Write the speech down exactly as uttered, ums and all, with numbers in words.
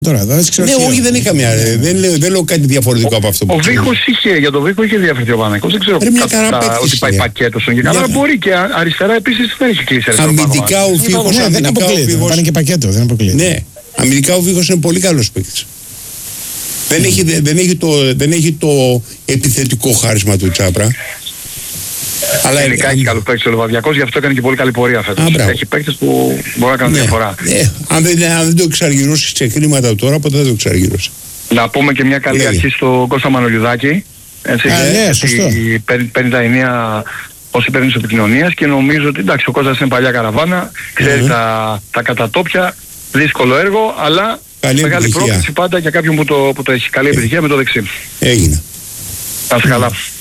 Τώρα, εδώ, έτσι ναι, όχι, δεν έχει καμία. Δεν λέω, δεν λέω κάτι διαφορετικό ο, από αυτό που Ο Βίχος είχε, για τον Βίχο είχε διαφορετικό Παναθηναϊκός. Δεν ξέρω Ρε, μια κατά, χαρά τα, παίκτης ότι πάει είναι. πακέτο στον και καλά. Μια- Αλλά μπορεί και α- αριστερά επίσης δεν έχει κλείσει. αριστερό Αμυντικά ο Βίχος. Ναι, δεν αμυντικά ο αποκλείεται. Βίχος- Πάνε και πακέτο, δεν αποκλείεται. Ναι, αμυντικά ο Βίχος είναι πολύ καλός παίκτης. Δεν έχει, δεν, δεν έχει το, δεν έχει το επιθετικό χάρισμα του Τσάπρα. Αλλά Γενικά έχει καλούς παίκτες ο Λιβαδιακός, γι' αυτό έκανε και πολύ καλή πορεία φέτος. Α, μπράβο. Έχει παίκτες που μπορεί να κάνουν ναι, διαφορά. ναι. Αν, δεν, αν δεν το εξαργυρώσει σε χρήματα τώρα, ποτέ δεν το εξαργυρώσει. Να πούμε και μια καλή Λέγε. αρχή στον Κώστα Μανολιδάκη. Έτσι, Α, ναι, γιατί σωστό. παίρνει, παίρνει τα ενία ως υπεύθυνος επικοινωνίας και νομίζω ότι εντάξει, ο Κώστας είναι παλιά καραβάνα, ξέρει Μμμ. τα, τα κατατόπια, δύσκολο έργο, αλλά Καλή μεγάλη επιτυχία. πρόκληση πάντα για κάποιον που το, που το έχει. Καλή επιτυχία με το δεξί. Έγινε. Να είστε καλά.